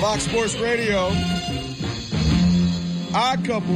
Fox Sports Radio. Odd Couple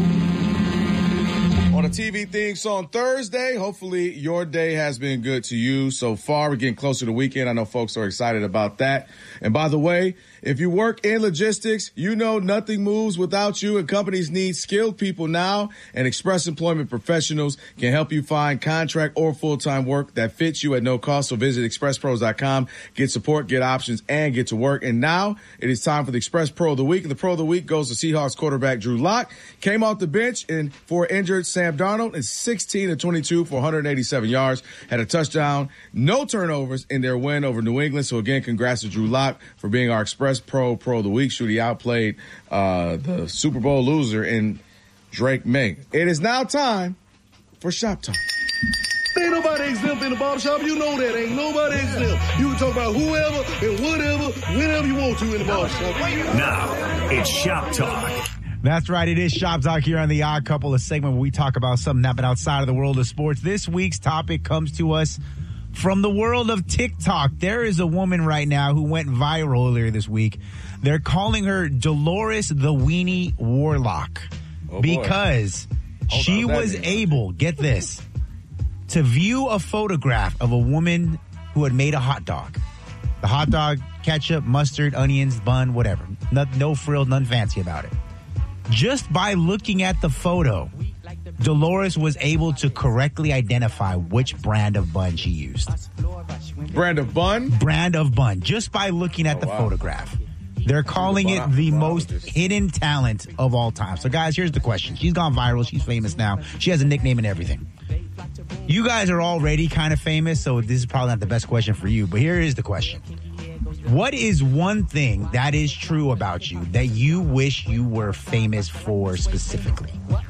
on a TV theme song Thursday. Hopefully your day has been good to you so far. We're getting closer to the weekend. I know folks are excited about that. And by the way, if you work in logistics, you know nothing moves without you, and companies need skilled people now, and Express Employment Professionals can help you find contract or full-time work that fits you at no cost. So visit expresspros.com, get support, get options, and get to work. And now it is time for the Express Pro of the Week. And the Pro of the Week goes to Seahawks quarterback Drew Lock. Came off the bench and for injured Sam Darnold, and 16 of 22 for 187 yards, had a touchdown, no turnovers in their win over New England. So again, congrats to Drew Lock for being our Express Pro of the Week. Shoot, he outplayed the Super Bowl loser in Drake May. It is now time for Shop Talk. Ain't nobody exempt in the barbershop. You know that. Ain't nobody exempt. You can talk about whoever and whatever, whenever you want to in the barbershop. Now, it's Shop Talk. That's right. It is Shop Talk here on The Odd Couple, a segment where we talk about something happening outside of the world of sports. This week's topic comes to us from the world of TikTok. There is a woman right now who went viral earlier this week. They're calling her Dolores the Weenie Warlock because she was able, get this, to view a photograph of a woman who had made a hot dog. The hot dog, ketchup, mustard, onions, bun, whatever. No frills, nothing fancy about it. Just by looking at the photo, Dolores was able to correctly identify which brand of bun she used. Brand of bun? Brand of bun. Just by looking at the photograph. They're calling it the most hidden talent of all time. So, guys, here's the question. She's gone viral. She's famous now. She has a nickname and everything. You guys are already kind of famous, so this is probably not the best question for you. But here is the question. What is one thing that is true about you that you wish you were famous for specifically?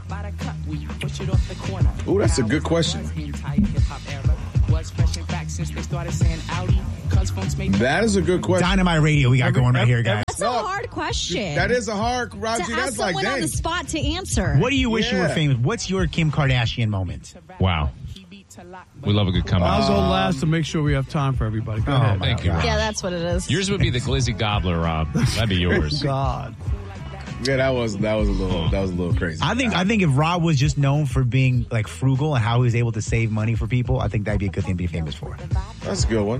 Ooh, that's a good question. That is a good question. Dynamite Radio we got going right here, guys. That's a hard question. That is a hard, Roger. To That's ask like, someone on the spot to answer. What do you wish you were famous? What's your Kim Kardashian moment? Wow. We love a good comeback. I'll go last to make sure we have time for everybody. Go ahead. Thank you, Rob. Yeah, that's what it is. Yours would be the Glizzy Gobbler, Rob. That'd be yours. God. Yeah, that was a little crazy. I think if Rob was just known for being like frugal and how he was able to save money for people, I think that'd be a good thing to be famous for. That's a good one.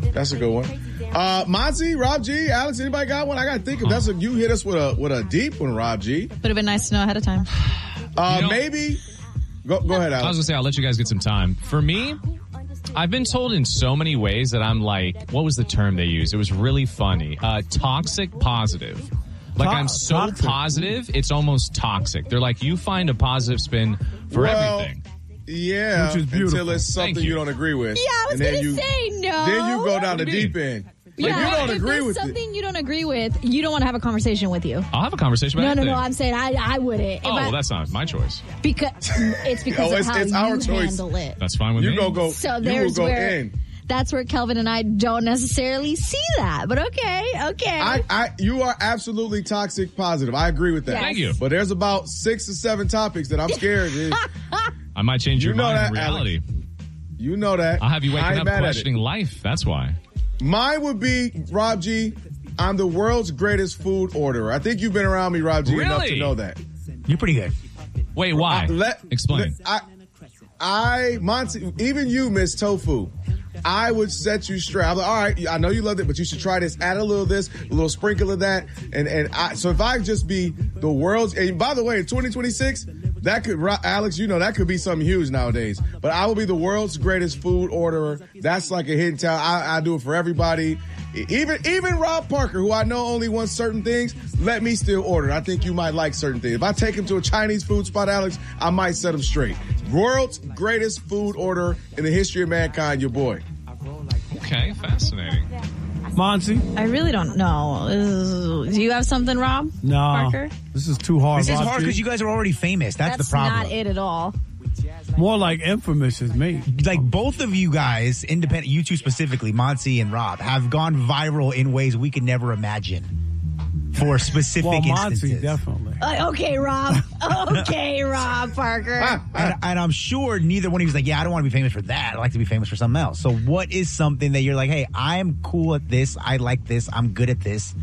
Monty, Rob G, Alex, anybody got one? I gotta think of you hit us with a deep one, Rob G. Would have been nice to know ahead of time. Maybe. Go ahead, Alex. I was gonna say I'll let you guys get some time. For me, I've been told in so many ways that I'm like, what was the term they used? It was really funny. Toxic positive. Like I'm so toxic. Positive, it's almost toxic. They're like, you find a positive spin for everything. Yeah, which is beautiful. Until it's something you don't agree with. Yeah, I was going to say no. Then you go down the deep end. Like, yeah, you don't agree with something you don't agree with, you don't want to have a conversation with you. I'll have a conversation about No, I'm saying I wouldn't. Well, that's not my choice. Because it's how it's you our choice. handle it. That's fine with me. So there's where that's where Kelvin and I don't necessarily see that. But okay. You are absolutely toxic positive. I agree with that. Yes. Thank you. But there's about 6 or 7 topics that I'm scared of. I might change your mind in reality. Alex. You know that. I'll have you waking up questioning life. That's why. Mine would be, Rob G, I'm the world's greatest food orderer. I think you've been around me, Rob G, enough to know that. You're pretty good. Wait, why? Explain. Monty, even you, Miss Tofu, I would set you straight. I'm like, all right, I know you loved it, but you should try this. Add a little of this, a little sprinkle of that. So if I just be the world's, and by the way, in 2026, that could, Alex, that could be something huge nowadays. But I will be the world's greatest food orderer. That's like a hidden talent. I do it for everybody. Even Rob Parker, who I know only wants certain things, let me still order. I think you might like certain things. If I take him to a Chinese food spot, Alex, I might set him straight. World's greatest food orderer in the history of mankind, your boy. Okay, fascinating. Monty? I really don't know. Do you have something, Rob? No. Parker? This is too hard. This is hard because you guys are already famous. That's the problem. That's not it at all. More like infamous is me. Like both of you guys, independent, you two specifically, Monty and Rob, have gone viral in ways we could never imagine for specific instances. Monty, definitely. Okay, Rob. Okay, Rob Parker. And I'm sure neither one of you is like, yeah, I don't want to be famous for that. I like to be famous for something else. So what is something that you're like, hey, I'm cool at this. I like this. I'm good at this.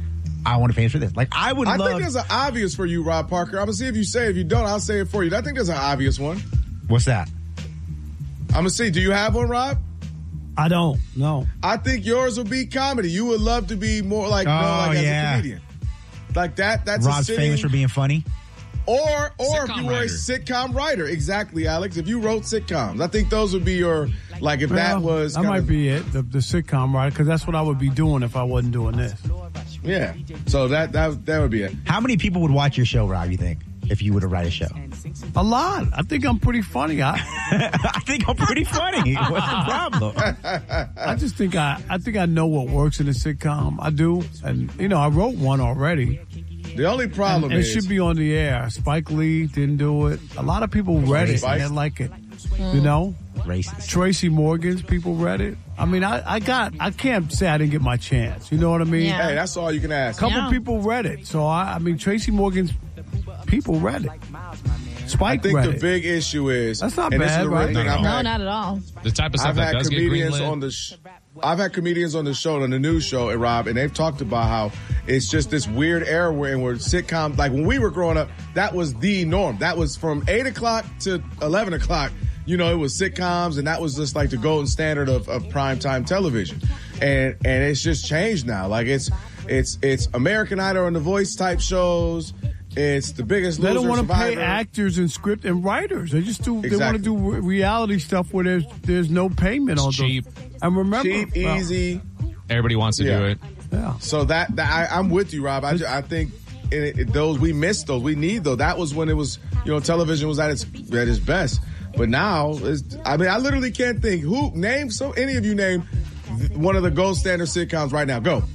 I want to pay for this. Like, I would love... I think there's an obvious for you, Rob Parker. I'm going to see if you say it. If you don't, I'll say it for you. I think there's an obvious one. What's that? I'm going to see. Do you have one, Rob? I don't. No. I think yours would be comedy. You would love to be more like, as a comedian. Like that. That's Rob's famous for being funny. Or if you were a sitcom writer. Exactly, Alex. If you wrote sitcoms, I think those would be your, like, if that was... That might be it, the sitcom writer, because that's what I would be doing if I wasn't doing this. Yeah. So that would be it. How many people would watch your show, Rob, you think, if you were to write a show? A lot. I think I'm pretty funny. I think I'm pretty funny. What's the problem? I just think I know what works in a sitcom. I do. And, I wrote one already. The only problem is... it should be on the air. Spike Lee didn't do it. A lot of people read it and they like it. Racist. Tracy Morgan's people read it. I mean, I can't say I didn't get my chance. You know what I mean? Yeah. Hey, that's all you can ask. A couple people read it. So, I mean, Tracy Morgan's people read it. Spike read it. I think the big issue is... That's not bad, right? No, not at all. The type of stuff that does get greenlit. I've had comedians on the show, on the news show, and Rob, and they've talked about how it's just this weird era where sitcoms, like when we were growing up, that was the norm. That was from 8 o'clock to 11 o'clock. It was sitcoms, and that was just like the golden standard of primetime television. And it's just changed now. Like it's American Idol and The Voice type shows. It's The Biggest Loser. They don't want to Survivor. pay actors and script and writers. They just do. Exactly. They want to do reality stuff where there's no payment on cheap. And remember, cheap, easy. Everybody wants to do it. Yeah. So I'm with you, Rob. I think those we missed those. We need those. That was when it was television was at its best. But now, I literally can't think. Any of you name one of the gold standard sitcoms right now. Go.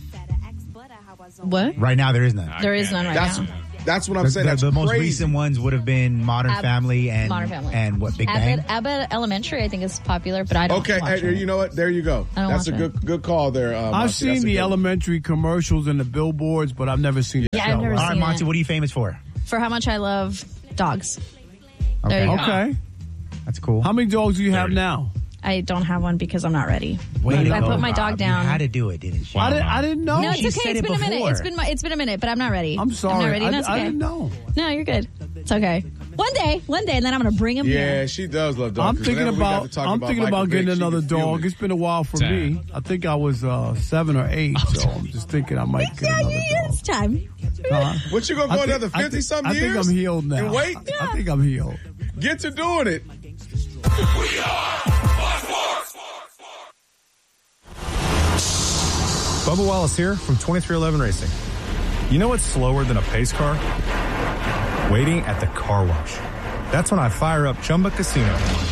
What? Right now, there is none. There is none right now. That's what I'm saying. That's the most crazy. recent ones would have been Modern Family and what, Big Bang? Abbott Elementary, I think, is popular, but I don't watch it. You know what? There you go. That's a good call there. I've seen the Elementary commercials and the billboards, but I've never seen the show. I've never seen All right, Monty, it. what are you famous for? For how much I love dogs. Okay. There you go. Okay. That's cool. How many dogs do you have now? I don't have one because I'm not ready. I put my dog down. You had to do it, didn't you? I didn't know. No, it's okay. It's been a minute. It's been a minute, but I'm not ready. I'm sorry. I'm not ready. No, it's okay. I didn't know. No, you're good. It's okay. One day, and then I'm going to bring him here. Yeah, she does love dogs. I'm thinking about getting another dog. It's been a while for me. I think I was 7 or 8, so I'm just thinking I might get another dog. It's time. What, you going to go another 50-something years? I think I'm healed now. And wait? I think I'm healed. Get to doing it. We are Fox Sports. Bubba Wallace here from 2311 Racing. You know what's slower than a pace car? Waiting at the car wash. That's when I fire up Chumba Casino.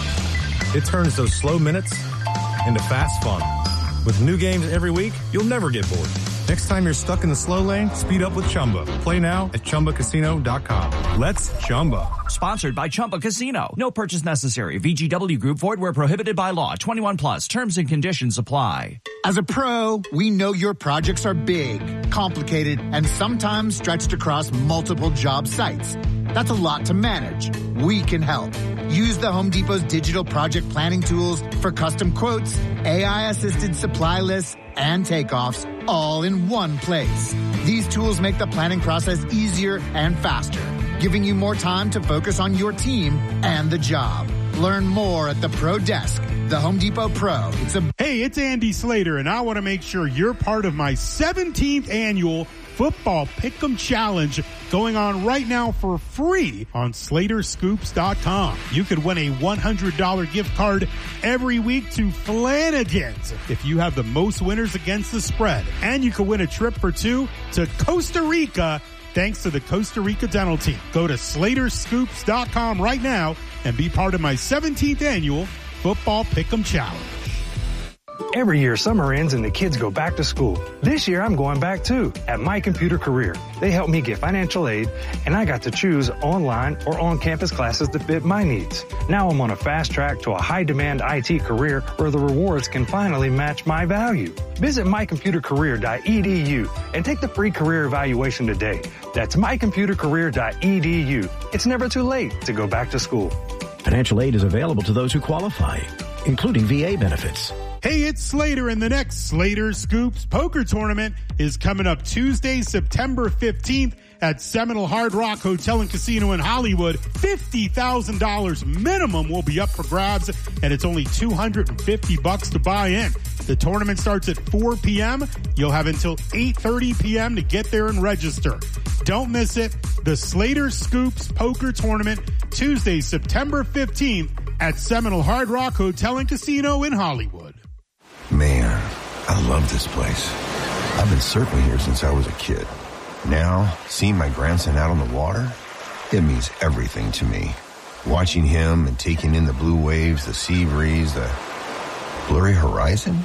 It turns those slow minutes into fast fun. With new games every week, you'll never get bored. Next time you're stuck in the slow lane, speed up with Chumba. Play now at ChumbaCasino.com. Let's Chumba. Sponsored by Chumba Casino. No purchase necessary. VGW Group. Void where prohibited by law. 21 plus. Terms and conditions apply. As a pro, we know your projects are big, complicated, and sometimes stretched across multiple job sites. That's a lot to manage. We can help. Use the Home Depot's digital project planning tools for custom quotes, AI-assisted supply lists, and takeoffs all in one place. These tools make the planning process easier and faster, giving you more time to focus on your team and the job. Learn more at the Pro Desk, the Home Depot Pro. Hey, it's Andy Slater, and I want to make sure you're part of my 17th annual Football Pick'em Challenge going on right now for free on SlaterScoops.com. You could win a $100 gift card every week to Flanagan's if you have the most winners against the spread. And you could win a trip for 2 to Costa Rica thanks to the Costa Rica Dental Team. Go to SlaterScoops.com right now and be part of my 17th annual Football Pick'em Challenge. Every year, summer ends and the kids go back to school. This year, I'm going back too at My Computer Career. They helped me get financial aid, and I got to choose online or on-campus classes that fit my needs. Now I'm on a fast track to a high-demand IT career where the rewards can finally match my value. Visit mycomputercareer.edu and take the free career evaluation today. That's mycomputercareer.edu. It's never too late to go back to school. Financial aid is available to those who qualify, including VA benefits. Hey, it's Slater, and the next Slater Scoops Poker Tournament is coming up Tuesday, September 15th at Seminole Hard Rock Hotel and Casino in Hollywood. $50,000 minimum will be up for grabs, and it's only $250 to buy in. The tournament starts at 4 p.m. You'll have until 8:30 p.m. to get there and register. Don't miss it. The Slater Scoops Poker Tournament, Tuesday, September 15th at Seminole Hard Rock Hotel and Casino in Hollywood. Man, I love this place. I've been surfing here since I was a kid. Now, seeing my grandson out on the water, it means everything to me. Watching him and taking in the blue waves, the sea breeze, the blurry horizon.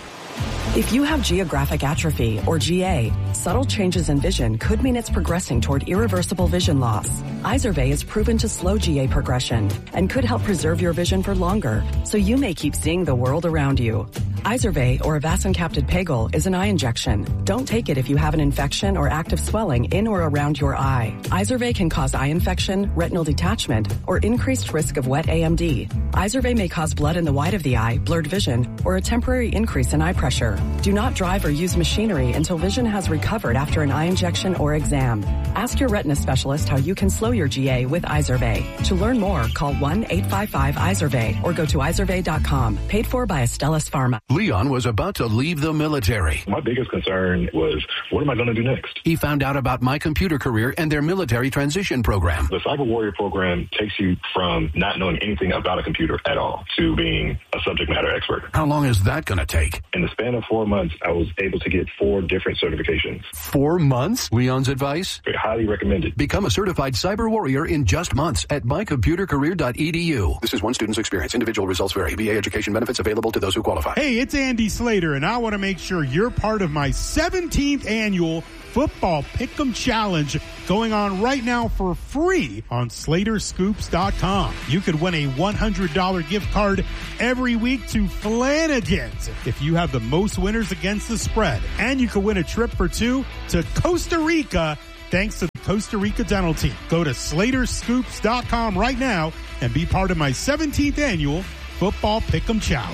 If you have geographic atrophy, or GA, subtle changes in vision could mean it's progressing toward irreversible vision loss. Izervay is proven to slow GA progression and could help preserve your vision for longer, so you may keep seeing the world around you. Izervay, or avacincaptad pegol, is an eye injection. Don't take it if you have an infection or active swelling in or around your eye. Izervay can cause eye infection, retinal detachment, or increased risk of wet AMD. Izervay may cause blood in the white of the eye, blurred vision, or a temporary increase in eye pressure. Do not drive or use machinery until vision has recovered after an eye injection or exam. Ask your retina specialist how you can slow your GA with Izervay. To learn more, call 1-855-IZERVAY or go to izervay.com. Paid for by Astellas Pharma. Leon was about to leave the military. My biggest concern was, what am I going to do next? He found out about My Computer Career and their military transition program. The Cyber Warrior program takes you from not knowing anything about a computer at all to being a subject matter expert. How long is that going to take? In the span of 4 months, I was able to get 4 different certifications. 4 months? Leon's advice? Highly recommended. Become a certified cyber warrior in just months at mycomputercareer.edu. This is one student's experience. Individual results vary. VA education benefits available to those who qualify. Hey, it's Andy Slater, and I want to make sure you're part of my 17th annual Football Pick'em Challenge going on right now for free on SlaterScoops.com. You could win a $100 gift card every week to Flanagan's if you have the most winners against the spread. And you could win a trip for 2 to Costa Rica thanks to the Costa Rica Dental Team. Go to SlaterScoops.com right now and be part of my 17th annual Football Pick'em Challenge.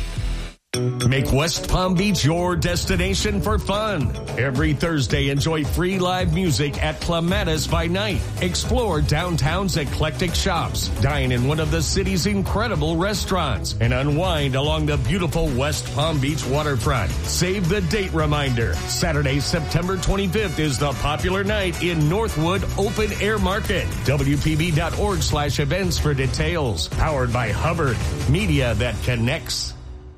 Make West Palm Beach your destination for fun. Every Thursday, enjoy free live music at Clematis by Night. Explore downtown's eclectic shops. Dine in one of the city's incredible restaurants. And unwind along the beautiful West Palm Beach waterfront. Save the date reminder. Saturday, September 25th is the popular night in Northwood Open Air Market. WPB.org/events for details. Powered by Hubbard. Media that connects.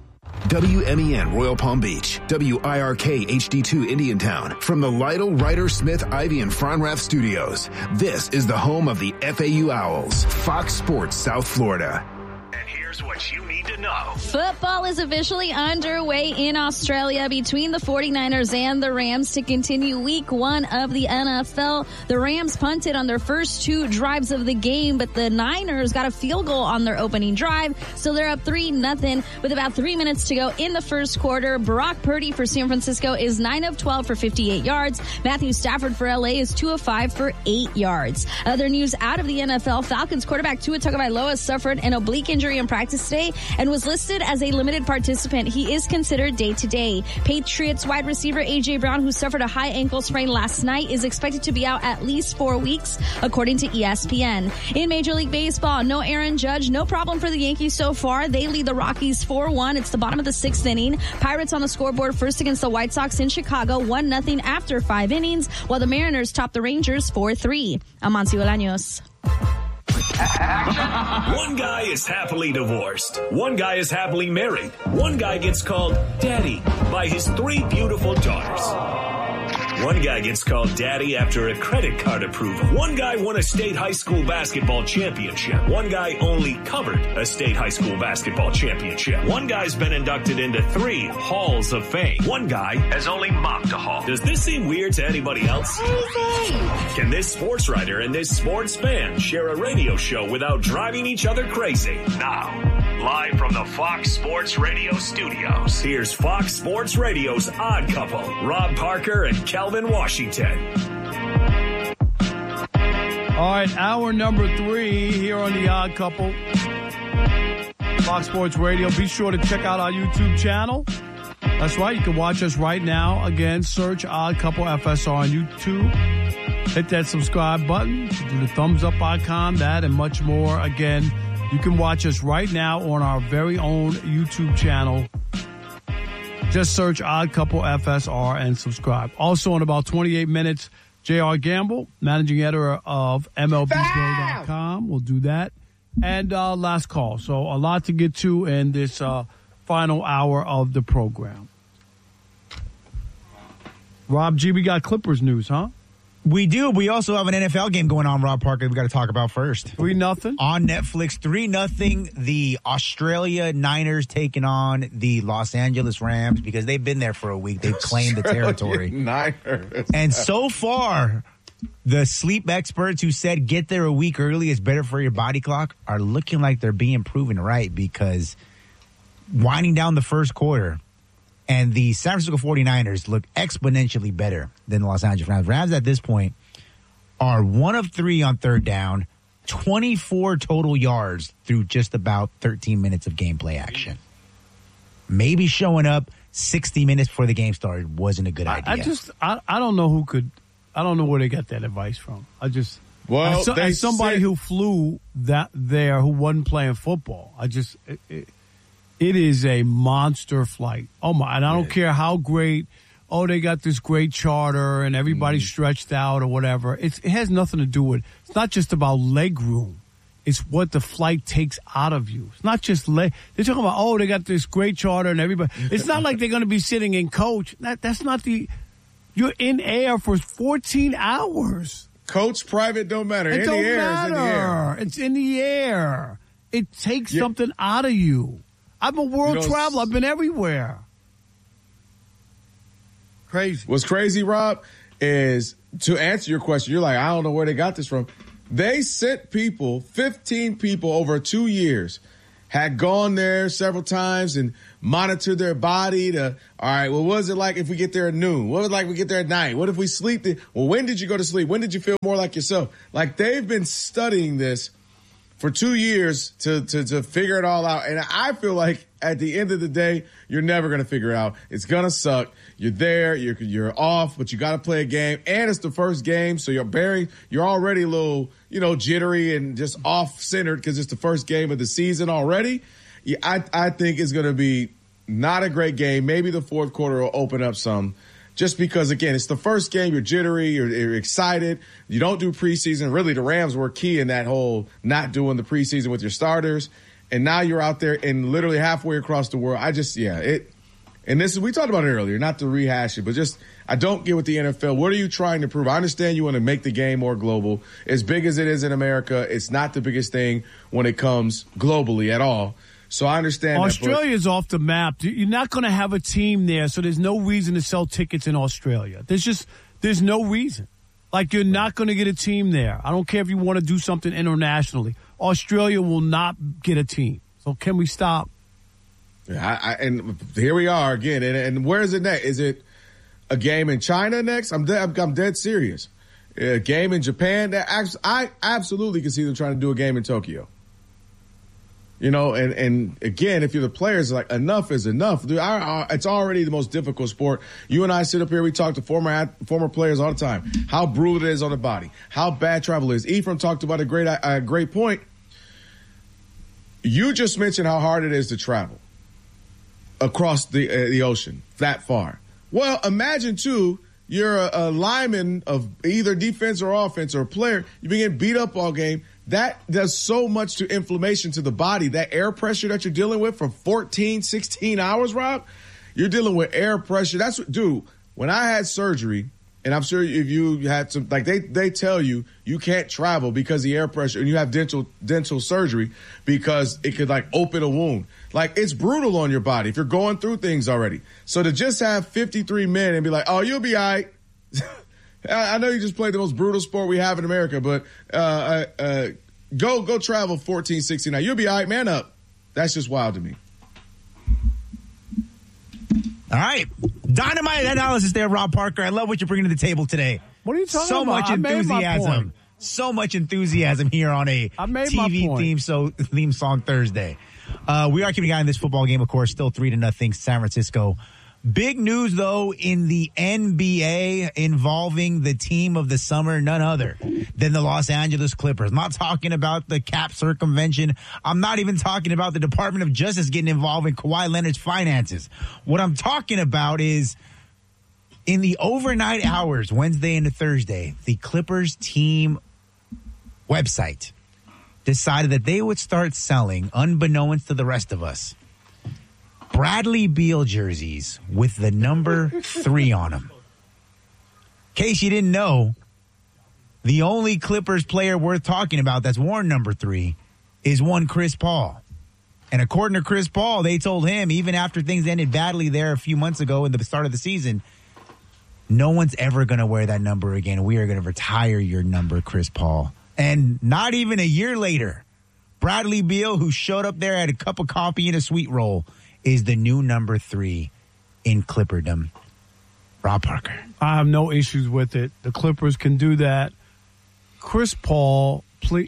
WMEN Royal Palm Beach, WIRK HD2 Indiantown, from the Lytle, Ryder, Smith, Ivy, and Fronrath studios. This is the home of the FAU Owls, Fox Sports South Florida. Here's what you need to know. Football is officially underway in Australia between the 49ers and the Rams to continue week 1 of the NFL. The Rams punted on their first 2 drives of the game, but the Niners got a field goal on their opening drive, so they're up 3-0 with about 3 minutes to go in the first quarter. Brock Purdy for San Francisco is 9 of 12 for 58 yards. Matthew Stafford for LA is 2 of 5 for 8 yards. Other news out of the NFL, Falcons quarterback Tua Tagovailoa suffered an oblique injury in practice today and was listed as a limited participant. He is considered day-to-day. Patriots wide receiver A.J. Brown, who suffered a high ankle sprain last night, is expected to be out at least 4 weeks, according to ESPN. In Major League Baseball, no Aaron Judge, no problem for the Yankees so far. They lead the Rockies 4-1. It's the bottom of the 6th inning. Pirates on the scoreboard first against the White Sox in Chicago, 1-0 after 5 innings, while the Mariners top the Rangers 4-3. Amancio Bolaños. One guy is happily divorced. One guy is happily married. One guy gets called Daddy by his 3 beautiful daughters. One guy gets called Daddy after a credit card approval. One guy won a state high school basketball championship. One guy only covered a state high school basketball championship. One guy's been inducted into 3 halls of fame. One guy has only mopped a hall. Does this seem weird to anybody else? Can this sports writer and this sports fan share a radio show without driving each other crazy? Now, live from the Fox Sports Radio studios, here's Fox Sports Radio's Odd Couple, Rob Parker and Calvin Washington. All right, hour number 3 here on The Odd Couple. Fox Sports Radio. Be sure to check out our YouTube channel. That's right. You can watch us right now. Again, search Odd Couple FSR on YouTube. Hit that subscribe button. Do the thumbs up icon, that and much more. Again, you can watch us right now on our very own YouTube channel. Just search Odd Couple FSR and subscribe. Also, in about 28 minutes, J.R. Gamble, managing editor of MLBGO.com, will do that. And last call. So a lot to get to in this final hour of the program. Rob G, we got Clippers news, huh? We do. We also have an NFL game going on, Rob Parker, we got to talk about first. 3-0. On Netflix, 3-0. The Australia Niners taking on the Los Angeles Rams because they've been there for a week. They've claimed the territory. Niners. And so far, the sleep experts who said get there a week early is better for your body clock are looking like they're being proven right because winding down the first quarter, and the San Francisco 49ers look exponentially better than the Los Angeles Rams. Rams at this point are 1 of 3 on third down, 24 total yards through just about 13 minutes of gameplay action. Maybe showing up 60 minutes before the game started wasn't a good idea. I don't know I don't know where they got that advice from. As somebody who flew there who wasn't playing football, it is a monster flight. Oh my! And I don't care how great. Oh, they got this great charter and everybody's stretched out or whatever. It has nothing to do with. It's not just about leg room. It's what the flight takes out of you. It's not just leg. They're talking about they got this great charter and everybody. It's not like they're going to be sitting in coach. That's not the. You're in air for 14 hours. Coach, private, don't matter. It's in the air. It takes something out of you. I'm a world traveler. I've been everywhere. Crazy. What's crazy, Rob, is to answer your question, you're like, I don't know where they got this from. They sent 15 people over 2 years, had gone there several times and monitored their body all right, well, what is it like if we get there at noon? What is it like if we get there at night? What if we sleep there? Well, when did you go to sleep? When did you feel more like yourself? Like, they've been studying this for 2 years to figure it all out. And I feel like at the end of the day, you're never going to figure it out. It's going to suck. You're there, you're off, but you got to play a game. And it's the first game, so you're already a little, jittery and just off-centered because it's the first game of the season already. Yeah, I think it's going to be not a great game. Maybe the fourth quarter will open up some. Just because, again, it's the first game, you're jittery, you're excited. You don't do preseason. Really, the Rams were key in that whole not doing the preseason with your starters. And now you're out there and literally halfway across the world. And we talked about it earlier, not to rehash it, but I don't get with the NFL. What are you trying to prove? I understand you want to make the game more global. As big as it is in America, it's not the biggest thing when it comes globally at all. So I understand Australia's off the map. You're not going to have a team there, so there's no reason to sell tickets in Australia. There's no reason. Like, you're not going to get a team there. I don't care if you want to do something internationally. Australia will not get a team. So can we stop? Yeah, and here we are again. And where is it next? Is it a game in China next? I'm dead serious. A game in Japan? I absolutely can see them trying to do a game in Tokyo. And again, if you're the players, like, enough is enough. Dude, it's already the most difficult sport. You and I sit up here, we talk to former players all the time. How brutal it is on the body. How bad travel is. Ephraim talked about a great point. You just mentioned how hard it is to travel across the ocean that far. Well, imagine, too, you're a lineman of either defense or offense or a player. You've been getting beat up all game. That does so much to inflammation to the body. That air pressure that you're dealing with for 14, 16 hours, Rob, you're dealing with air pressure. That's what, dude, when I had surgery, and I'm sure if you had some, like they tell you can't travel because of the air pressure, and you have dental surgery because it could, like, open a wound. Like, it's brutal on your body if you're going through things already. So to just have 53 men and be like, oh, you'll be all right. I know you just played the most brutal sport we have in America, but go travel 14, 16 now. You'll be all right, man up. That's just wild to me. All right. Dynamite analysis there, Rob Parker. I love what you're bringing to the table today. What are you talking so about? Much enthusiasm. So much enthusiasm here on a TV theme song Thursday. We are keeping an eye on this football game, of course. Still 3-0 San Francisco. Big news, though, in the NBA involving the team of the summer, none other than the Los Angeles Clippers. I'm not talking about the cap circumvention. I'm not even talking about the Department of Justice getting involved in Kawhi Leonard's finances. What I'm talking about is in the overnight hours, Wednesday into Thursday, the Clippers team website decided that they would start selling, unbeknownst to the rest of us, Bradley Beal jerseys with the number 3 on them. In case you didn't know, the only Clippers player worth talking about that's worn number 3 is one Chris Paul. And according to Chris Paul, they told him, even after things ended badly there a few months ago in the start of the season, no one's ever going to wear that number again. We are going to retire your number, Chris Paul. And not even a year later, Bradley Beal, who showed up there, had a cup of coffee and a sweet roll, is the new number 3 in Clipperdom. Rob Parker. I have no issues with it. The Clippers can do that. Chris Paul,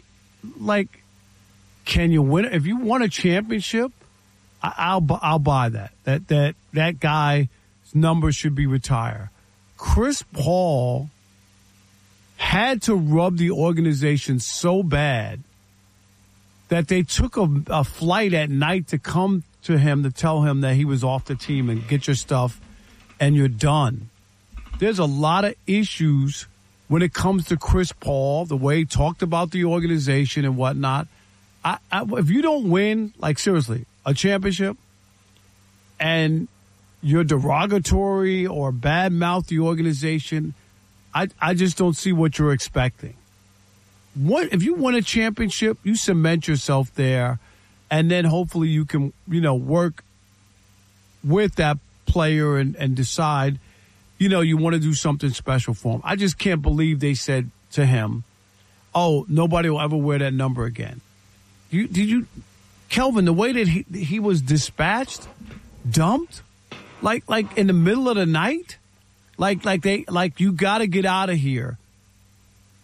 can you win? If you won a championship, I'll buy that. That guy's number should be retired. Chris Paul had to rub the organization so bad that they took a flight at night to come to him to tell him that he was off the team and get your stuff and you're done. There's a lot of issues when it comes to Chris Paul, the way he talked about the organization and whatnot. If you don't win, seriously, a championship and you're derogatory or badmouth the organization, I just don't see what you're expecting. If you win a championship, you cement yourself there, and then hopefully you can, work with that player and decide, you want to do something special for him. I just can't believe they said to him, "Oh, nobody will ever wear that number again." Kelvin, the way that he was dispatched, dumped, like in the middle of the night, you got to get out of here.